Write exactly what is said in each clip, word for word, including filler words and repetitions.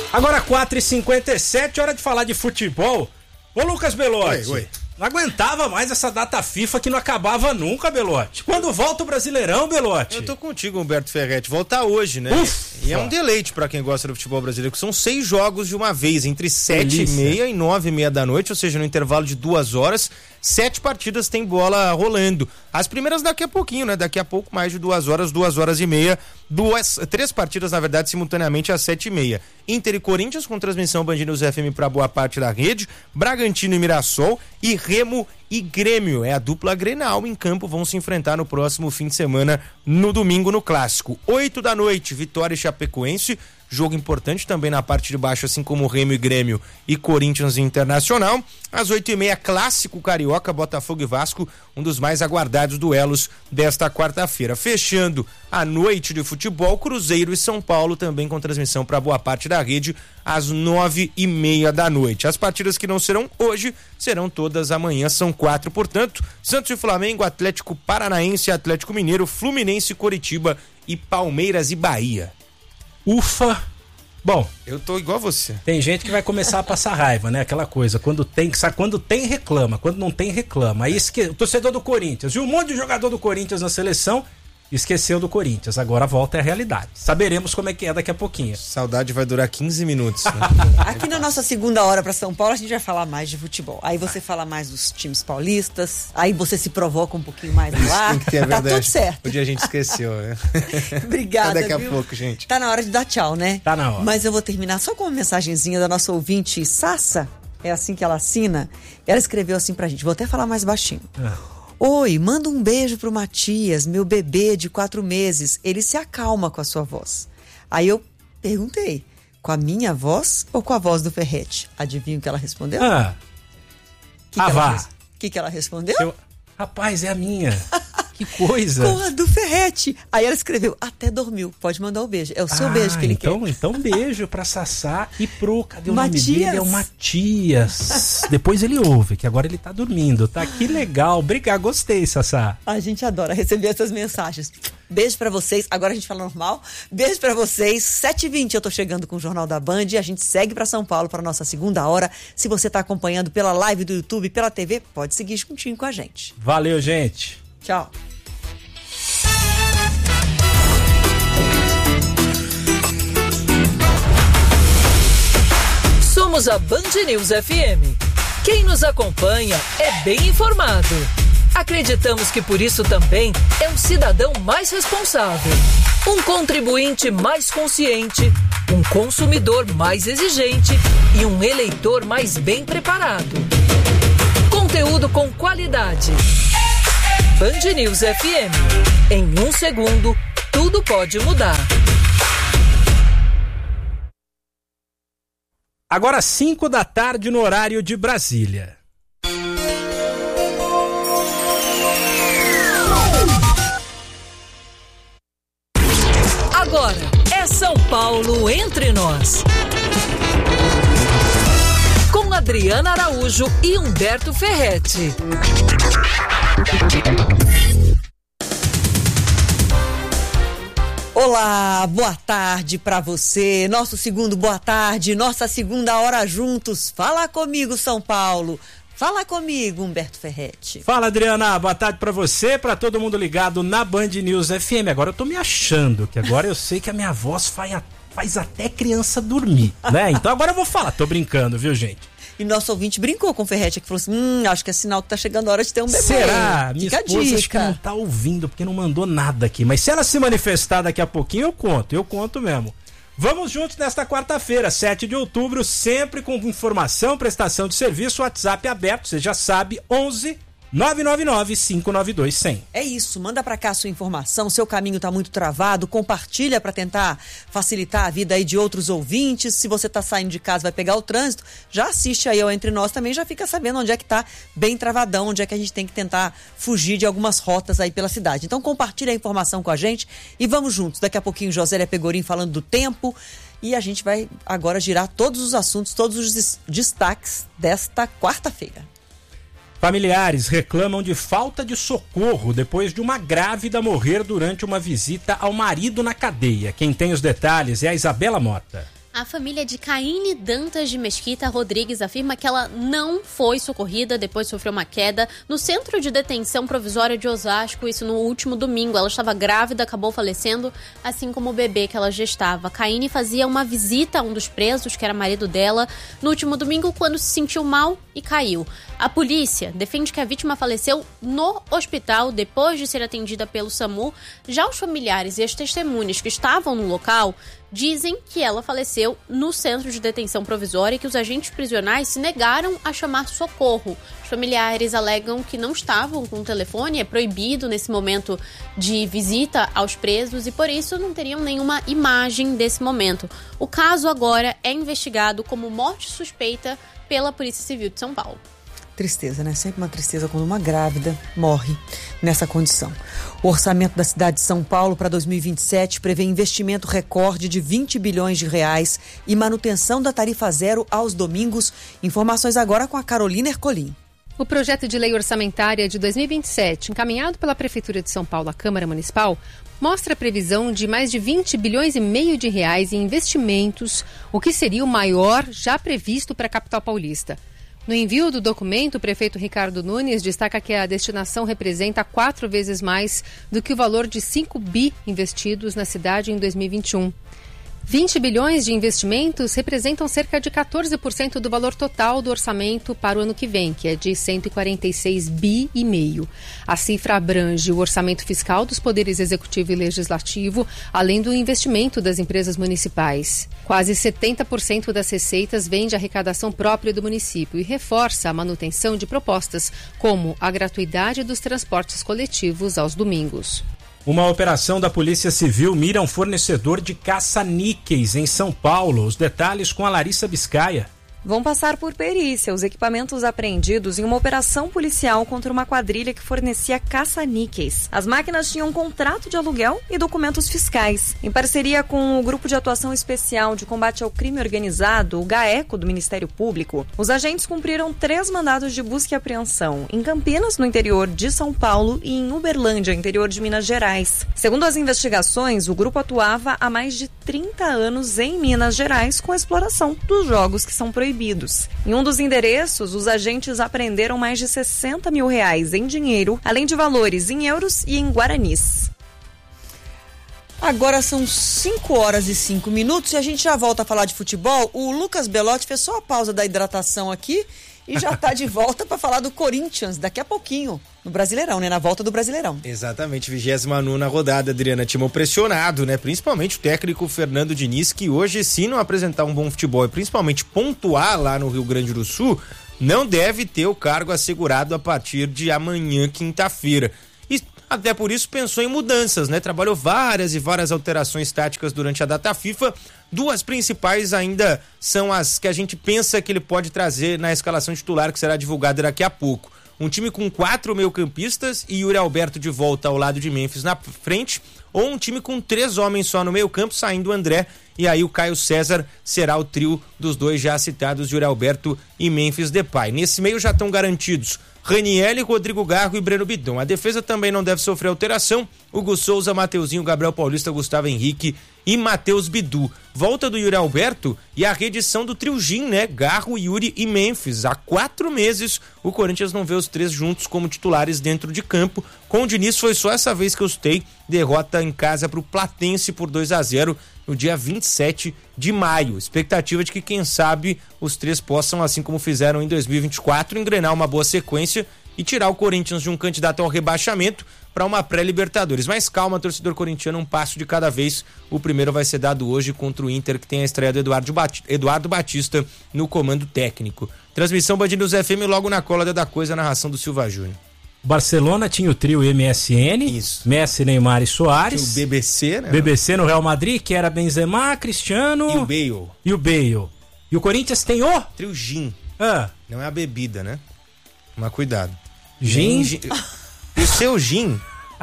Agora quatro e cinquenta e sete, hora de falar de futebol. Ô Lucas Belotti, oi, oi. Não aguentava mais essa data FIFA que não acabava nunca, Belotti. Quando volta o Brasileirão, Belotti? Eu tô contigo, Humberto Ferretti. Volta hoje, né? Ufa. E é um deleite pra quem gosta do futebol brasileiro, que são seis jogos de uma vez, entre sete Delícia. e meia e nove e meia da noite, ou seja, no intervalo de duas horas, sete partidas tem bola rolando. As primeiras daqui a pouquinho, né? Daqui a pouco mais de duas horas, duas horas e meia, duas, três partidas, na verdade, simultaneamente às sete e meia. Inter e Corinthians, com transmissão Band News F M pra boa parte da rede, Bragantino e Mirassol, e Remo e Grêmio. É a dupla Grenal em campo, vão se enfrentar no próximo fim de semana, no domingo, no Clássico. Oito da noite, Vitória e Chapecoense, jogo importante também na parte de baixo, assim como Remo e Grêmio e Corinthians e Internacional. Às oito e meia, Clássico Carioca, Botafogo e Vasco, um dos mais aguardados duelos desta quarta-feira. Fechando a noite de futebol, Cruzeiro e São Paulo, também com transmissão para boa parte da rede, às nove e meia da noite. As partidas que não serão hoje, serão todas amanhã, são quatro, portanto, Santos e Flamengo, Atlético Paranaense, Atlético Mineiro, Fluminense, Coritiba e Palmeiras e Bahia. Ufa! Bom, eu tô igual a você. Tem gente que vai começar a passar raiva, né? Aquela coisa, quando tem, sabe, quando tem reclama, quando não tem reclama. Aí esque... o torcedor do Corinthians, e um monte de jogador do Corinthians na seleção, esqueceu do Corinthians. Agora a volta é a realidade. Saberemos como é que é daqui a pouquinho. Saudade vai durar quinze minutos. Né? Aqui na nossa segunda hora para São Paulo, a gente vai falar mais de futebol. Aí você fala mais dos times paulistas, aí você se provoca um pouquinho mais no ar. Que é tá tudo certo. O dia a gente esqueceu, né? Obrigada, Até daqui viu? a pouco, gente. Tá na hora de dar tchau, né? Tá na hora. Mas eu vou terminar só com uma mensagenzinha da nossa ouvinte Sassa. É assim que ela assina. Ela escreveu assim pra gente. Vou até falar mais baixinho. Ah. Oi, manda um beijo pro Matias, meu bebê de quatro meses. Ele se acalma com a sua voz. Aí eu perguntei, com a minha voz ou com a voz do Ferretti? Adivinha o que ela respondeu? Ah, que ah que vá. ela res- que que ela respondeu? Eu... Rapaz, é a minha. Que coisa. Com a do Ferretti. Aí ela escreveu, até dormiu. Pode mandar o beijo. É o seu Ah, beijo que ele então, quer. Então beijo pra Sassá e pro, cadê o Matias. nome dele? É o Matias. Depois ele ouve, que agora ele tá dormindo, tá? Que legal. Obrigado, gostei, Sassá. A gente adora receber essas mensagens. Beijo pra vocês. Agora a gente fala normal. Beijo pra vocês. sete e vinte eu tô chegando com o Jornal da Band. A gente segue pra São Paulo pra nossa segunda hora. Se você tá acompanhando pela live do YouTube, pela T V, pode seguir juntinho com a gente. Valeu, gente. Tchau. Somos a Band News F M. Quem nos acompanha é bem informado. Acreditamos que por isso também é um cidadão mais responsável, um contribuinte mais consciente, um consumidor mais exigente e um eleitor mais bem preparado. Conteúdo com qualidade. Band News F M. Em um segundo, tudo pode mudar. Agora cinco da tarde no horário de Brasília. Agora é São Paulo entre nós. Com Adriana Araújo e Humberto Ferretti. Olá, boa tarde pra você. Nosso segundo boa tarde, nossa segunda hora juntos. Fala comigo, São Paulo. Fala comigo, Humberto Ferretti. Fala, Adriana. Boa tarde pra você, pra todo mundo ligado na Band News F M. Agora eu tô me achando, que agora eu sei que a minha voz faz, a, faz até criança dormir, né? Então agora eu vou falar. Tô brincando, viu, gente? E nosso ouvinte brincou com o Ferretti, que falou assim, hum, acho que é sinal que tá chegando a hora de ter um bebê. Será? Minha Fica a esposa acho que dica. não tá ouvindo, porque não mandou nada aqui. Mas se ela se manifestar daqui a pouquinho, eu conto. Eu conto mesmo. Vamos juntos nesta quarta-feira, sete de outubro, sempre com informação, prestação de serviço, WhatsApp aberto, você já sabe, onze nove nove nove, cinco nove dois, cem. É isso, manda pra cá a sua informação, seu caminho tá muito travado, compartilha pra tentar facilitar a vida aí de outros ouvintes. Se você tá saindo de casa, vai pegar o trânsito, já assiste aí ao Entre Nós também, já fica sabendo onde é que tá bem travadão, onde é que a gente tem que tentar fugir de algumas rotas aí pela cidade. Então compartilha a informação com a gente e vamos juntos. Daqui a pouquinho Josélia Pegorim falando do tempo e a gente vai agora girar todos os assuntos, todos os des- destaques desta quarta-feira. Familiares reclamam de falta de socorro depois de uma grávida morrer durante uma visita ao marido na cadeia. Quem tem os detalhes é a Isabela Mota. A família de Caíne Dantas de Mesquita Rodrigues afirma que ela não foi socorrida depois de sofrer uma queda no centro de detenção provisória de Osasco, isso no último domingo. Ela estava grávida, acabou falecendo, assim como o bebê que ela gestava. Caíne fazia uma visita a um dos presos, que era marido dela, no último domingo, quando se sentiu mal e caiu. A polícia defende que a vítima faleceu no hospital depois de ser atendida pelo SAMU. Já os familiares e as testemunhas que estavam no local dizem que ela faleceu no centro de detenção provisória e que os agentes prisionais se negaram a chamar socorro. Os familiares alegam que não estavam com o telefone, é proibido nesse momento de visita aos presos e por isso não teriam nenhuma imagem desse momento. O caso agora é investigado como morte suspeita pela Polícia Civil de São Paulo. Tristeza, né? Sempre uma tristeza quando uma grávida morre nessa condição. O orçamento da cidade de São Paulo para dois mil e vinte e sete prevê investimento recorde de vinte bilhões de reais e manutenção da tarifa zero aos domingos. Informações agora com a Carolina Ercolim. O projeto de lei orçamentária de dois mil e vinte e sete, encaminhado pela Prefeitura de São Paulo à Câmara Municipal, mostra a previsão de mais de vinte bilhões e meio de reais em investimentos, o que seria o maior já previsto para a capital paulista. No envio do documento, o prefeito Ricardo Nunes destaca que a destinação representa quatro vezes mais do que o valor de cinco bi investidos na cidade em dois mil e vinte e um. vinte bilhões de investimentos representam cerca de quatorze por cento do valor total do orçamento para o ano que vem, que é de cento e quarenta e seis bi e meio. A cifra abrange o orçamento fiscal dos poderes executivo e legislativo, além do investimento das empresas municipais. Quase setenta por cento das receitas vem de arrecadação própria do município e reforça a manutenção de propostas como a gratuidade dos transportes coletivos aos domingos. Uma operação da Polícia Civil mira um fornecedor de caça-níqueis em São Paulo. Os detalhes com a Larissa Biscaia. Vão passar por perícia os equipamentos apreendidos em uma operação policial contra uma quadrilha que fornecia caça-níqueis. As máquinas tinham um contrato de aluguel e documentos fiscais. Em parceria com o Grupo de Atuação Especial de Combate ao Crime Organizado, o GAECO do Ministério Público, os agentes cumpriram três mandados de busca e apreensão em Campinas, no interior de São Paulo, e em Uberlândia, interior de Minas Gerais. Segundo as investigações, o grupo atuava há mais de trinta anos em Minas Gerais com a exploração dos jogos que são proibidos. Em um dos endereços, os agentes apreenderam mais de sessenta mil reais em dinheiro, além de valores em euros e em guaranis. Agora são cinco horas e cinco minutos e a gente já volta a falar de futebol. O Lucas Belotti fez só a pausa da hidratação aqui e já está de volta para falar do Corinthians daqui a pouquinho, no Brasileirão, né? Na volta do Brasileirão. Exatamente, vigésima nona rodada, Adriana. Timão pressionado, né? Principalmente o técnico Fernando Diniz, que hoje, se não apresentar um bom futebol e principalmente pontuar lá no Rio Grande do Sul, não deve ter o cargo assegurado a partir de amanhã, quinta-feira. E até por isso pensou em mudanças, né? Trabalhou várias e várias alterações táticas durante a data FIFA. Duas principais ainda são as que a gente pensa que ele pode trazer na escalação titular, que será divulgada daqui a pouco. Um time com quatro meio-campistas e Yuri Alberto de volta ao lado de Memphis na frente, ou um time com três homens só no meio-campo, saindo o André, e aí o Caio César será o trio dos dois já citados, Yuri Alberto e Memphis Depay. Nesse meio já estão garantidos Ranieri, Rodrigo Garro e Breno Bidon. A defesa também não deve sofrer alteração. Hugo Souza, Mateuzinho, Gabriel Paulista, Gustavo Henrique e Matheus Bidu. Volta do Yuri Alberto e a reedição do trio Gin, né? Garro, Yuri e Memphis. Há quatro meses o Corinthians não vê os três juntos como titulares dentro de campo. Com o Diniz foi só essa vez que eu citei. Derrota em casa para o Platense por dois a zero no dia vinte e sete de maio. Expectativa de que, quem sabe, os três possam, assim como fizeram em dois mil e vinte e quatro, engrenar uma boa sequência e tirar o Corinthians de um candidato ao rebaixamento para uma pré-Libertadores. Mas calma, torcedor corintiano, um passo de cada vez. O primeiro vai ser dado hoje contra o Inter, que tem a estreia do Eduardo, Bat... Eduardo Batista no comando técnico. Transmissão Band News F M logo na cola da coisa, narração do Silva Júnior. Barcelona tinha o trio M S N, Isso. Messi, Neymar e Soares. O B B C, né? B B C no Real Madrid, que era Benzema, Cristiano... E o Bale. E o Bale. E o Corinthians tem o... Trio Gin. Ah. Não é a bebida, né? Mas cuidado. Gin? gin... O seu Gin...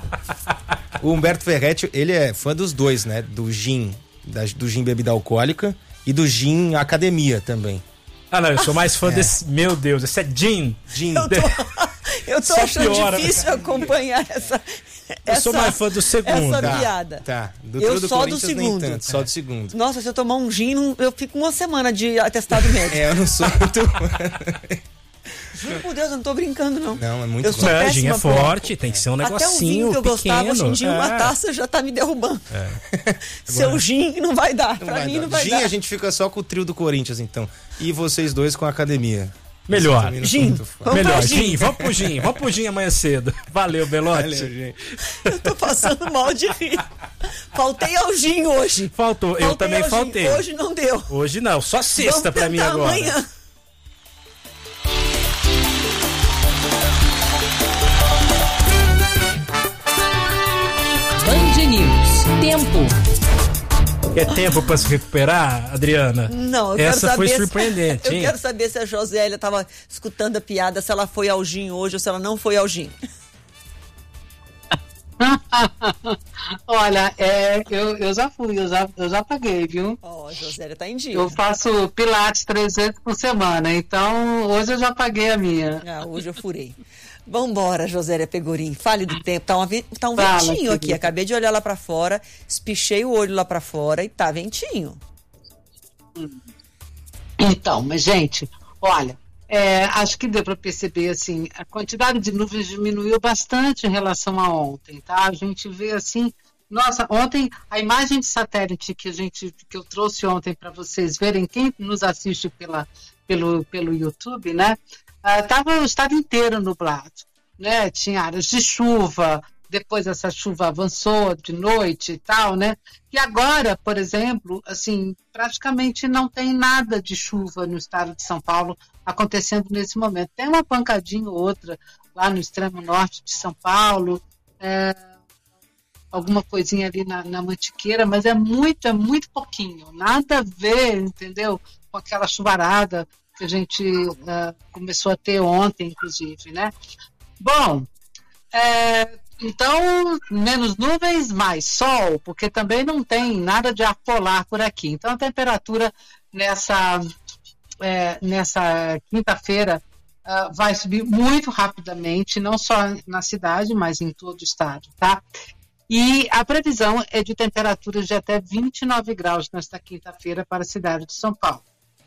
O Humberto Ferretti, ele é fã dos dois, né? Do Gin, da, do Gin bebida alcoólica e do Gin academia também. Ah, não, eu sou mais fã é. desse... Meu Deus, esse é Gin. Gin. Eu tô, eu tô achando piora, difícil né? acompanhar essa, Eu sou mais fã do segundo. Essa Tá, piada. Tá. Do Eu trio do só do Corinthians nem segundo. tanto, só do segundo. Nossa, se eu tomar um gin, não- eu fico uma semana de atestado médico. É, eu não sou muito... Juro por Deus, eu não tô brincando, não. Não, é muito Eu bom. sou É, gin péssima é pro forte, tem que ser um Até o negocinho vinho que eu gostava, pequeno. hoje em dia uma É. taça já tá me derrubando. Seu gin não vai dar, pra vai mim dar. não vai Gin, dar. a gente fica só com o trio do Corinthians, então. E vocês dois com a academia. Melhor. Vocês também não são Gin. muito fã. Vamos Melhor, pro gin. gin, vamos pro gin, vamos pro gin amanhã cedo. Valeu, Belote. Valeu, gente. Eu tô passando mal de rir. Faltei ao gin hoje. Faltou, eu Faltei também ao gin. faltei. Hoje não deu. Hoje não, só sexta Vamos pra mim tentar agora. amanhã. Band News. Tempo. É tempo pra se recuperar, Adriana? Não, eu Essa quero foi saber surpreendente, se, eu hein? quero saber se a Josélia tava escutando a piada, se ela foi ao gin hoje ou se ela não foi ao gin. Olha, é, eu, eu já fui, eu já, eu já paguei, viu? Ó, a Josélia tá em dia. Eu faço pilates três vezes por semana, então hoje eu já paguei a minha. Ah, hoje eu furei. Vambora, Josélia Pegorim. Fale do tempo. Tá, uma, vi- tá um Fala, ventinho aqui. querida. Acabei de olhar lá pra fora, espichei o olho lá pra fora e tá ventinho. Então, mas gente, olha, é, acho que deu para perceber assim, a quantidade de nuvens diminuiu bastante em relação a ontem, tá? A gente vê assim, nossa, ontem a imagem de satélite que a gente que eu trouxe ontem para vocês verem, quem nos assiste pela, pelo, pelo YouTube, né? Estava o estado inteiro nublado, né? Tinha áreas de chuva, depois essa chuva avançou de noite e tal, né? E agora, por exemplo, assim, praticamente não tem nada de chuva no estado de São Paulo acontecendo nesse momento. Tem uma pancadinha ou outra lá no extremo norte de São Paulo, é, alguma coisinha ali na, na Mantiqueira, mas é muito, é muito pouquinho, nada a ver, entendeu? Com aquela chuvarada que a gente uh, começou a ter ontem, inclusive, né? Bom, é, então, menos nuvens, mais sol, porque também não tem nada de ar polar por aqui. Então, a temperatura nessa, é, nessa quinta-feira uh, vai subir muito rapidamente, não só na cidade, mas em todo o estado, tá? E a previsão é de temperaturas de até vinte e nove graus nesta quinta-feira para a cidade de São Paulo.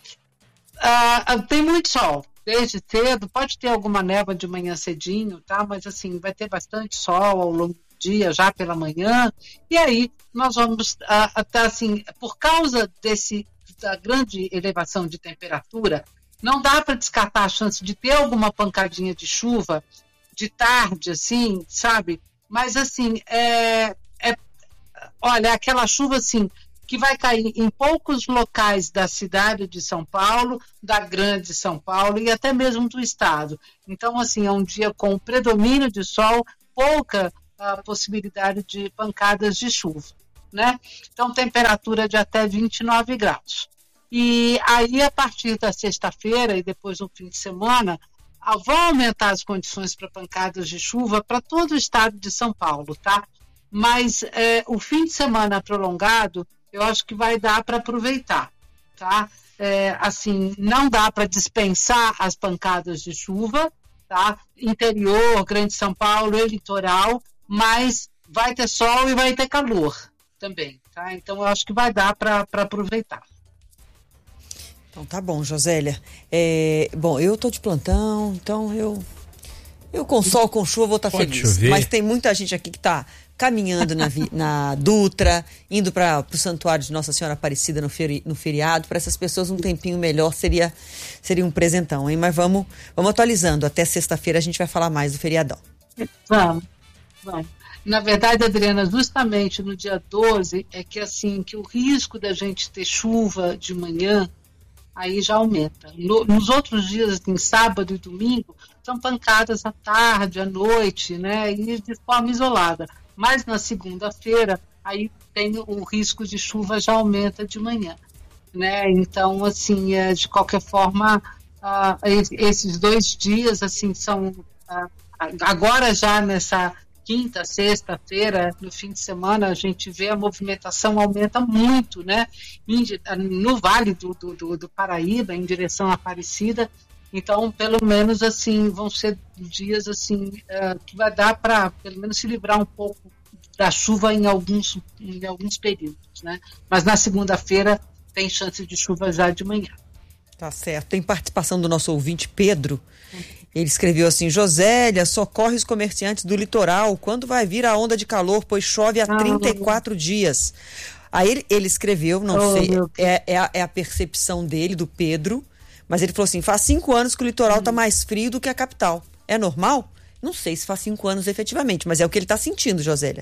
Uh, tem muito sol, desde cedo, pode ter alguma névoa de manhã cedinho, tá? Mas assim, vai ter bastante sol ao longo do dia, já pela manhã, e aí nós vamos, uh, até assim, por causa desse, da grande elevação de temperatura, não dá para descartar a chance de ter alguma pancadinha de chuva de tarde, assim, sabe? Mas assim, é, é olha, aquela chuva assim, que vai cair em poucos locais da cidade de São Paulo, da grande São Paulo e até mesmo do estado. Então, assim, é um dia com predomínio de sol, pouca uh, possibilidade de pancadas de chuva, né? Então, temperatura de até vinte e nove graus. E aí, a partir da sexta-feira e depois no fim de semana, uh, vão aumentar as condições para pancadas de chuva para todo o estado de São Paulo, tá? Mas eh, o fim de semana prolongado, eu acho que vai dar para aproveitar, tá? É, assim, não dá para dispensar as pancadas de chuva, tá? Interior, Grande São Paulo, litoral, mas vai ter sol e vai ter calor também, tá? Então, eu acho que vai dar para aproveitar. Então tá bom, Josélia. É, bom, eu tô de plantão, então eu eu com sol, com chuva vou estar Pode feliz. chover. Mas tem muita gente aqui que tá caminhando na, vi- na Dutra, indo para o Santuário de Nossa Senhora Aparecida no, feri- no feriado. Para essas pessoas um tempinho melhor seria, seria um presentão, hein? Mas vamos, vamos atualizando. Até sexta-feira a gente vai falar mais do feriadão. Vamos, vamos. Na verdade, Adriana, justamente no dia doze é que assim, que o risco da gente ter chuva de manhã aí já aumenta. No, nos outros dias, em sábado e domingo, são pancadas à tarde, à noite, né? E de forma isolada. Mas na segunda-feira, aí tem o risco de chuva já aumenta de manhã, né? Então, assim, é, de qualquer forma, ah, esses dois dias, assim, são ah, agora já nessa quinta, sexta-feira, no fim de semana, a gente vê a movimentação aumenta muito, né? No Vale do, do, do Paraíba, em direção à Aparecida, Então, pelo menos assim, vão ser dias assim uh, que vai dar para pelo menos se livrar um pouco da chuva em alguns, em alguns períodos, né? Mas na segunda-feira tem chance de chuva já de manhã. Tá certo. Tem participação do nosso ouvinte Pedro. Ele escreveu assim: Josélia, socorre os comerciantes do litoral. Quando vai vir a onda de calor, pois chove há ah, trinta e quatro dias. Aí ele, ele escreveu, não oh, sei, é, é, a, é a percepção dele, do Pedro, mas ele falou assim: faz cinco anos que o litoral está mais frio do que a capital. É normal? Não sei se faz cinco anos efetivamente, mas é o que ele está sentindo, Josélia.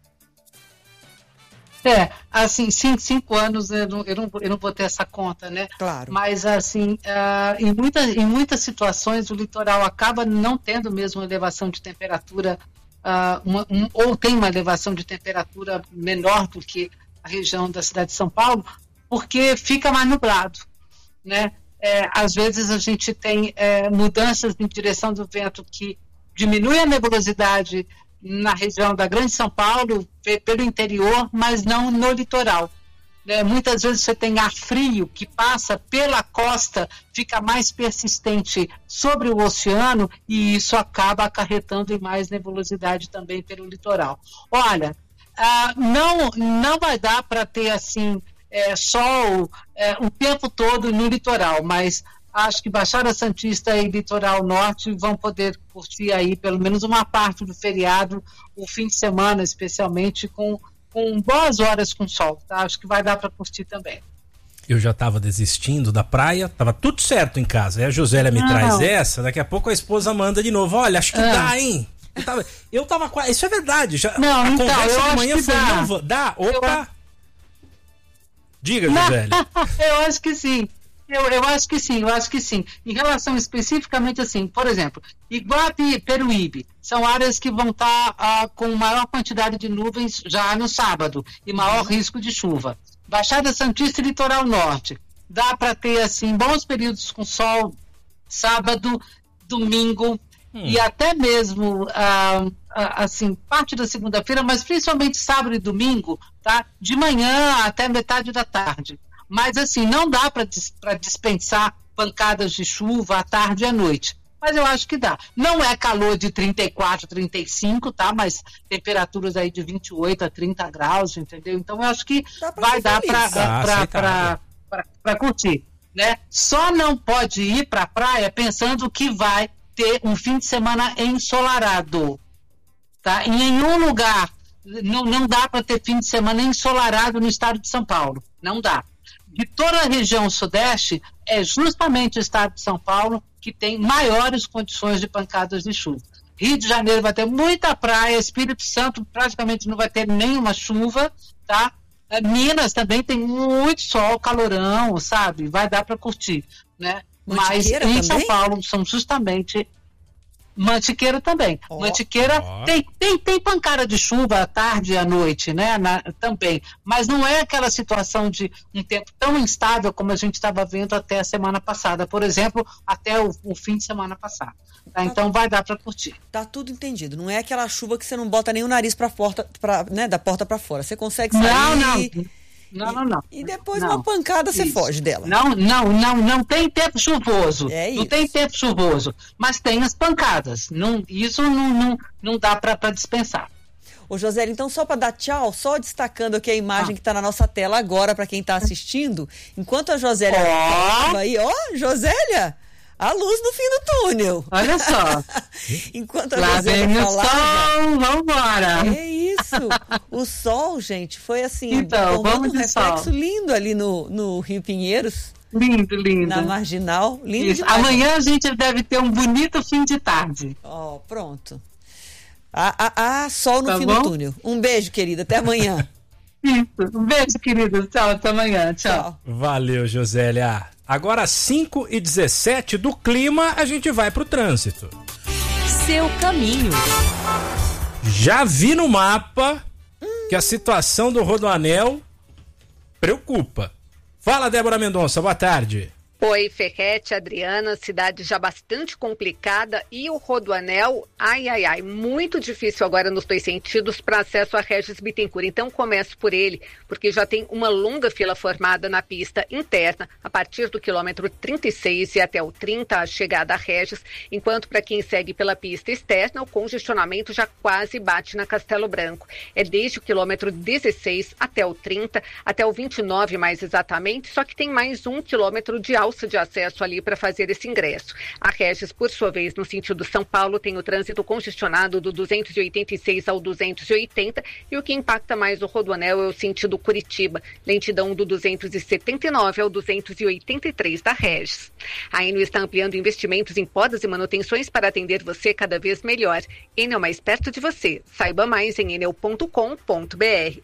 É, assim, cinco, cinco anos eu não, eu, não, eu não vou ter essa conta, né? Claro. Mas, assim, uh, em, muita, em muitas situações o litoral acaba não tendo mesmo uma elevação de temperatura, uh, uma, um, ou tem uma elevação de temperatura menor do que a região da cidade de São Paulo, porque fica mais nublado, né? É, às vezes a gente tem é, mudanças em direção do vento que diminui a nebulosidade na região da Grande São Paulo, pelo interior, mas não no litoral. É, muitas vezes você tem ar frio que passa pela costa, fica mais persistente sobre o oceano e isso acaba acarretando em mais nebulosidade também pelo litoral. Olha, ah, não, não vai dar para ter assim é, sol é, o tempo todo no litoral, mas acho que Baixada Santista e Litoral Norte vão poder curtir aí pelo menos uma parte do feriado, o fim de semana especialmente, com, com boas horas com sol, tá? Acho que vai dar para curtir também. Eu já estava desistindo da praia, tava tudo certo em casa. Aí a Josélia me Não. traz essa, daqui a pouco a esposa manda de novo. Olha, acho que ah. dá, hein? Eu tava, eu tava quase... Isso é verdade. Já, não, a então, conversa eu de manhã acho que foi... dá. Não, dá? Opa! Eu... Diga, Josélia. Eu acho que sim. Eu, eu acho que sim, eu acho que sim. Em relação especificamente assim, por exemplo, Iguape e Peruíbe são áreas que vão estar ah, com maior quantidade de nuvens já no sábado e maior risco de chuva. Baixada Santista e Litoral Norte, dá para ter assim bons períodos com sol sábado, domingo hum. e até mesmo ah, ah, assim parte da segunda-feira, mas principalmente sábado e domingo, tá? De manhã até metade da tarde. Mas assim, não dá para dispensar pancadas de chuva à tarde e à noite. Mas eu acho que dá. Não é calor de trinta e quatro, trinta e cinco, tá? Mas temperaturas aí de vinte e oito a trinta graus, entendeu? Então eu acho que vai dar para curtir, né? Só não pode ir para a praia pensando que vai ter um fim de semana ensolarado, tá? Em nenhum lugar, não, não dá para ter fim de semana ensolarado no estado de São Paulo. Não dá. De toda a região sudeste, é justamente o estado de São Paulo que tem maiores condições de pancadas de chuva. Rio de Janeiro vai ter muita praia, Espírito Santo praticamente não vai ter nenhuma chuva, tá? Minas também tem muito sol, calorão, sabe? Vai dar para curtir, né? Mantiqueira Mas em também? São Paulo são justamente... Mantiqueira também. Oh, Mantiqueira oh. Tem, tem, tem pancada de chuva à tarde e à noite, né? Na, também. Mas não é aquela situação de um tempo tão instável como a gente estava vendo até a semana passada. Por exemplo, até o, o fim de semana passado. Tá? Tá, então vai dar para curtir. Tá tudo entendido. Não é aquela chuva que você não bota nem o nariz para porta, pra, né, da porta para fora. Você consegue sair... Não, não. Não, não, não. E depois não. uma pancada você Isso. foge dela. Não, não, não, não tem tempo chuvoso. É isso. Não tem tempo chuvoso. Mas tem as pancadas. Não, isso não, não, não dá para dispensar. Ô, Josélia, então só para dar tchau, só destacando aqui a imagem ah. que está na nossa tela agora para quem está assistindo. Enquanto a Josélia oh. aí, ó, Josélia, a luz no fim do túnel. Olha só. Enquanto a Lá Josélia vem o falava, sol, vambora. É isso. O sol, gente, foi assim, então, vamos um reflexo sol. lindo ali no, no Rio Pinheiros. Lindo, lindo. Na Marginal. Lindo Isso. Amanhã a gente deve ter um bonito fim de tarde. Ó, oh, pronto. Ah, ah, ah, sol no tá fim bom? do túnel. Um beijo, querida. Até amanhã. Isso. Um beijo, querido. Tchau, até amanhã. Tchau. Tchau. Valeu, Josélia. Agora, às cinco e dezessete do clima, a gente vai pro trânsito. Seu caminho. Já vi no mapa que a situação do Rodoanel preocupa. Fala, Débora Mendonça, boa tarde. Oi, Ferrete, Adriana, cidade já bastante complicada e o Rodoanel, ai, ai, ai, muito difícil agora nos dois sentidos para acesso a Regis Bittencourt. Então começo por ele, porque já tem uma longa fila formada na pista interna, a partir do quilômetro trinta e seis e até o trinta, a chegada a Regis, enquanto para quem segue pela pista externa, o congestionamento já quase bate na Castelo Branco. É desde o quilômetro dezesseis até o trinta, até o vinte e nove mais exatamente, só que tem mais um quilômetro de alça de acesso ali para fazer esse ingresso. A Regis, por sua vez, no sentido São Paulo, tem o trânsito congestionado do duzentos e oitenta e seis ao duzentos e oitenta e o que impacta mais o Rodoanel é o sentido Curitiba, lentidão do duzentos e setenta e nove ao duzentos e oitenta e três da Regis. A Enel está ampliando investimentos em podas e manutenções para atender você cada vez melhor. Enel mais perto de você. Saiba mais em enel ponto com ponto b r.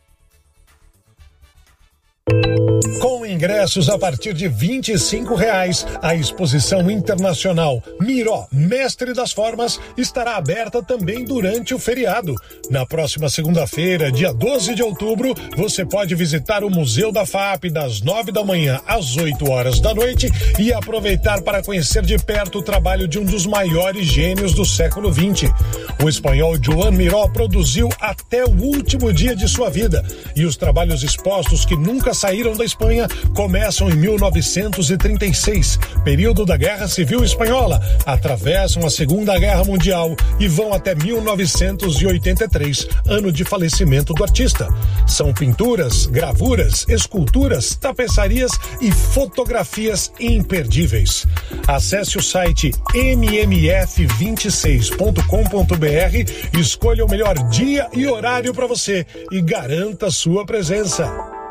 Com ingressos a partir de vinte e cinco reais, a exposição internacional Miró, Mestre das Formas, estará aberta também durante o feriado. Na próxima segunda-feira, dia doze de outubro, você pode visitar o Museu da F A P das nove da manhã às oito horas da noite e aproveitar para conhecer de perto o trabalho de um dos maiores gênios do século vinte. O espanhol Joan Miró produziu até o último dia de sua vida e os trabalhos expostos que nunca saíram da Espanha começam em mil novecentos e trinta e seis, período da Guerra Civil Espanhola, atravessam a Segunda Guerra Mundial e vão até mil novecentos e oitenta e três, ano de falecimento do artista. São pinturas, gravuras, esculturas, tapeçarias e fotografias imperdíveis. Acesse o site m m f vinte e seis ponto com ponto b r, escolha o melhor dia e horário para você e garanta sua presença.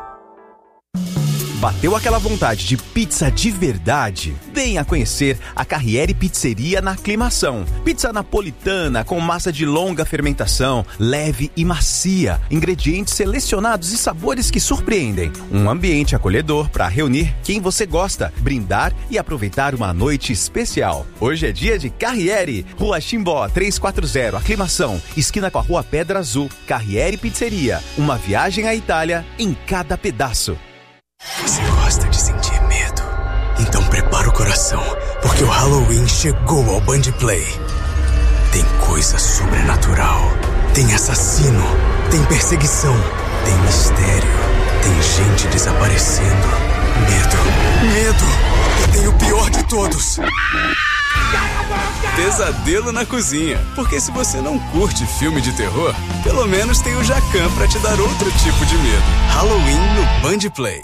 Bateu aquela vontade de pizza de verdade? Venha conhecer a Carriere Pizzeria na Aclimação. Pizza napolitana com massa de longa fermentação, leve e macia, ingredientes selecionados e sabores que surpreendem. Um ambiente acolhedor para reunir quem você gosta, brindar e aproveitar uma noite especial. Hoje é dia de Carriere, Rua Chimbó trezentos e quarenta, Aclimação, esquina com a Rua Pedra Azul. Carriere Pizzeria, uma viagem à Itália em cada pedaço. Você gosta de sentir medo? Então prepara o coração, porque o Halloween chegou ao Band Play. Tem coisa sobrenatural, tem assassino, tem perseguição, tem mistério, tem gente desaparecendo. Medo, medo, e tem o pior de todos. Pesadelo na cozinha, porque se você não curte filme de terror, pelo menos tem o Jacan pra te dar outro tipo de medo. Halloween no Band Play.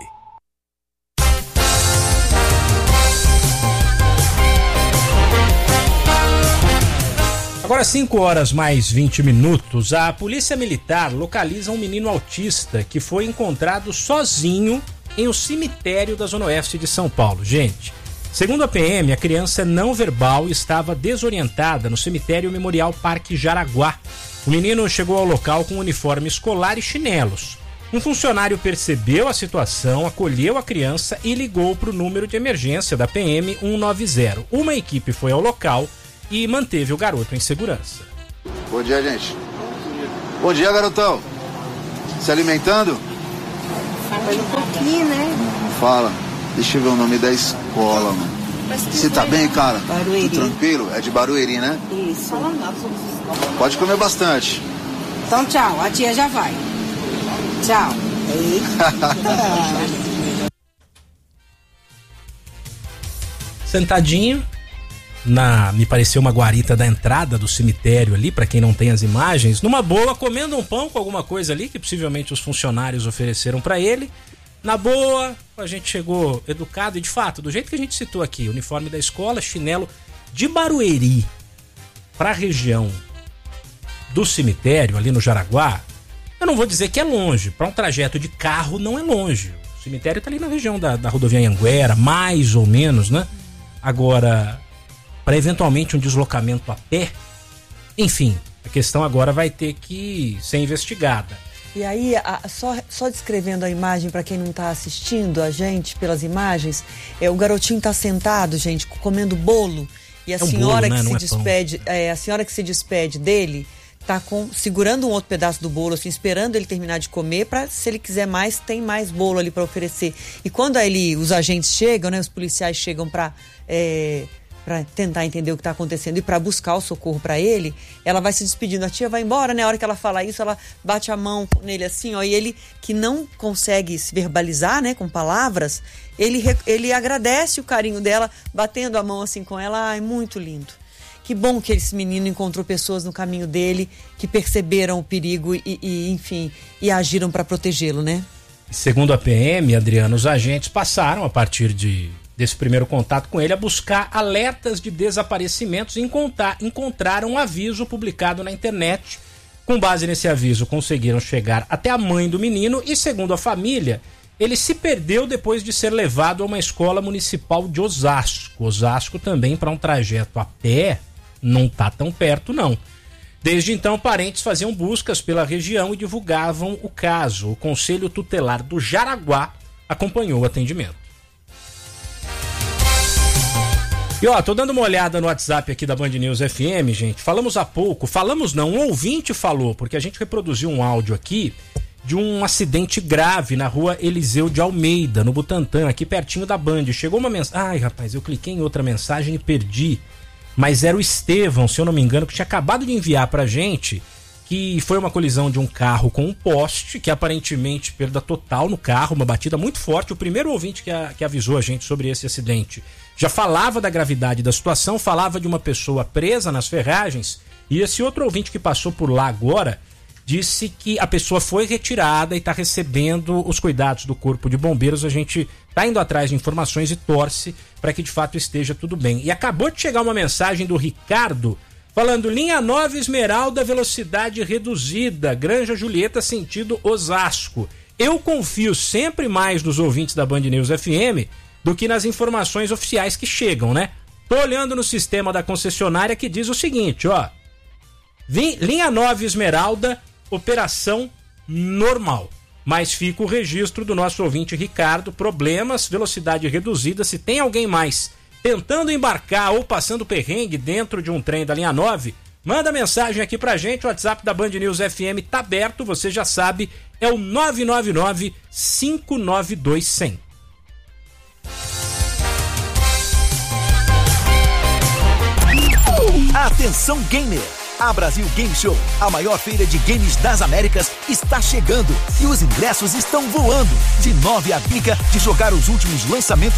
Agora cinco horas mais vinte minutos, a polícia militar localiza um menino autista que foi encontrado sozinho em um cemitério da Zona Oeste de São Paulo. Gente, segundo a P M, a criança não verbal estava desorientada no cemitério Memorial Parque Jaraguá. O menino chegou ao local com uniforme escolar e chinelos. Um funcionário percebeu a situação, acolheu a criança e ligou para o número de emergência da P M cento e noventa. Uma equipe foi ao local e manteve o garoto em segurança. Bom dia, gente. Bom dia, garotão. Se alimentando? Fala um pouquinho, né? Fala. Deixa eu ver o nome da escola, mano. Você tá bem, cara? Barueri. Tranquilo? É de Barueri, né? Isso. Pode comer bastante. Então, tchau. A tia já vai. Tchau. Sentadinho na, me pareceu uma guarita da entrada do cemitério ali, para quem não tem as imagens, numa boa, comendo um pão com alguma coisa ali que possivelmente os funcionários ofereceram para ele. Na boa, a gente chegou educado e de fato, do jeito que a gente citou aqui, uniforme da escola, chinelo, de Barueri para a região do cemitério ali no Jaraguá. Eu não vou dizer que é longe, para um trajeto de carro não é longe. O cemitério tá ali na região da, da rodovia Anhanguera, mais ou menos, né? Agora, para eventualmente um deslocamento a pé, enfim, a questão agora vai ter que ser investigada. E aí, a, só, só descrevendo a imagem para quem não está assistindo a gente pelas imagens, é, o garotinho está sentado, gente, comendo bolo, e a é um senhora bolo, né? que não se é despede, é, a senhora que se despede dele tá com, segurando um outro pedaço do bolo, assim, esperando ele terminar de comer, para se ele quiser mais, tem mais bolo ali para oferecer. E quando ele, os agentes chegam, né, os policiais chegam para é, para tentar entender o que está acontecendo e para buscar o socorro para ele, ela vai se despedindo, a tia vai embora, né? A hora que ela fala isso, ela bate a mão nele assim, ó, e ele, que não consegue se verbalizar, né, com palavras, ele, ele agradece o carinho dela, batendo a mão assim com ela. Ai, muito lindo. Que bom que esse menino encontrou pessoas no caminho dele que perceberam o perigo e, e enfim, e agiram para protegê-lo, né? Segundo a P M, Adriana, os agentes passaram, a partir de, desse primeiro contato com ele, a buscar alertas de desaparecimentos e encontrar, encontraram um aviso publicado na internet. Com base nesse aviso, conseguiram chegar até a mãe do menino e, segundo a família, ele se perdeu depois de ser levado a uma escola municipal de Osasco. Osasco também, para um trajeto a pé, não tá tão perto, não. Desde então, parentes faziam buscas pela região e divulgavam o caso. O Conselho Tutelar do Jaraguá acompanhou o atendimento. E ó, tô dando uma olhada no WhatsApp aqui da Band News F M, gente. Falamos há pouco, falamos não, um ouvinte falou, porque a gente reproduziu um áudio aqui de um acidente grave na rua Eliseu de Almeida, no Butantã, aqui pertinho da Band. Chegou uma mensagem... Ai, rapaz, eu cliquei em outra mensagem e perdi. Mas era o Estevão, se eu não me engano, que tinha acabado de enviar pra gente, que foi uma colisão de um carro com um poste, que aparentemente perda total no carro, uma batida muito forte. O primeiro ouvinte que, a, que avisou a gente sobre esse acidente já falava da gravidade da situação, falava de uma pessoa presa nas ferragens, e esse outro ouvinte que passou por lá agora disse que a pessoa foi retirada e está recebendo os cuidados do Corpo de Bombeiros. A gente está indo atrás de informações e torce para que de fato esteja tudo bem. E acabou de chegar uma mensagem do Ricardo falando: linha nove Esmeralda, velocidade reduzida, Granja Julieta, sentido Osasco. Eu confio sempre mais nos ouvintes da Band News F M do que nas informações oficiais que chegam, né? Tô olhando no sistema da concessionária que diz o seguinte, ó: linha nove Esmeralda, operação normal. Mas fica o registro do nosso ouvinte Ricardo: problemas, velocidade reduzida. Se tem alguém mais tentando embarcar ou passando perrengue dentro de um trem da linha nove, manda mensagem aqui pra gente. O WhatsApp da Band News F M tá aberto, você já sabe, é o nove nove nove, cinco nove dois, zero zero. Atenção gamer! A Brasil Game Show, a maior feira de games das Américas, está chegando e os ingressos estão voando. De nove a dica de jogar os últimos lançamentos